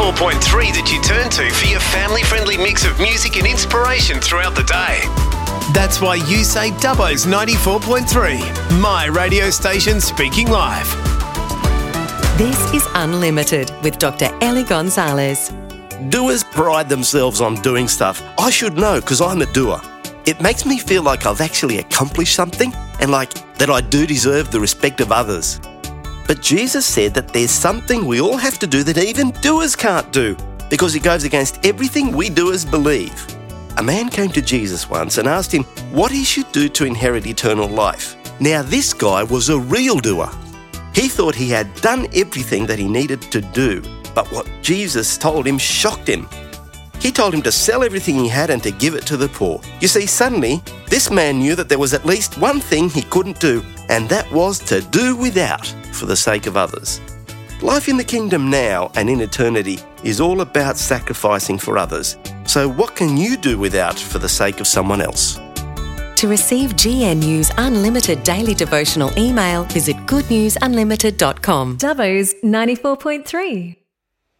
94.3 that you turn to for your family-friendly mix of music and inspiration throughout the day. That's why you say Dubbo's 94.3, my radio station speaking live. This is Unlimited with Dr. Ellie Gonzalez. Doers pride themselves on doing stuff. I should know because I'm a doer. It makes me feel like I've actually accomplished something and like that I do deserve the respect of others. But Jesus said that there's something we all have to do that even doers can't do because it goes against everything we doers believe. A man came to Jesus once and asked him what he should do to inherit eternal life. Now this guy was a real doer. He thought he had done everything that he needed to do, but what Jesus told him shocked him. He told him to sell everything he had and to give it to the poor. You see, suddenly, this man knew that there was at least one thing he couldn't do, and that was to do without for the sake of others. Life in the kingdom now and in eternity is all about sacrificing for others. So what can you do without for the sake of someone else? To receive GNU's unlimited daily devotional email, visit goodnewsunlimited.com. Dubbo's 94.3.